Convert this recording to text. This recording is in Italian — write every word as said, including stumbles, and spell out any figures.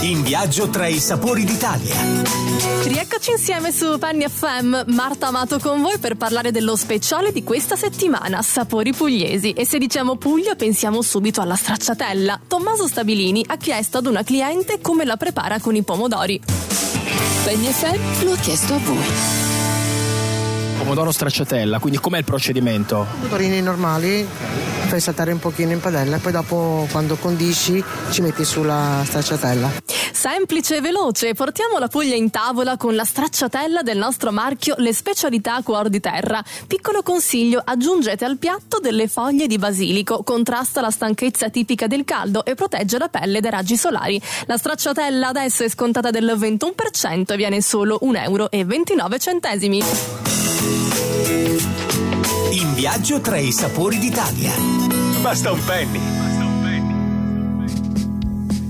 In viaggio tra i sapori d'Italia. Rieccoci insieme su Penny F M, Marta Amato con voi per parlare dello speciale di questa settimana, sapori pugliesi. E se diciamo Puglia pensiamo subito alla stracciatella. Tommaso Stabilini ha chiesto ad una cliente come la prepara con i pomodori. Penny F M lo ha chiesto a voi. Pomodoro stracciatella, quindi com'è il procedimento? Pomodorini normali, fai saltare un pochino in padella e poi dopo quando condisci ci metti sulla stracciatella. Semplice e veloce, portiamo la Puglia in tavola con la stracciatella del nostro marchio Le Specialità Cuor di Terra. Piccolo consiglio, aggiungete al piatto delle foglie di basilico, contrasta la stanchezza tipica del caldo e protegge la pelle dai raggi solari. La stracciatella adesso è scontata del ventuno per cento e viene solo un euro e ventinove centesimi. In viaggio tra i sapori d'Italia. Basta un penny.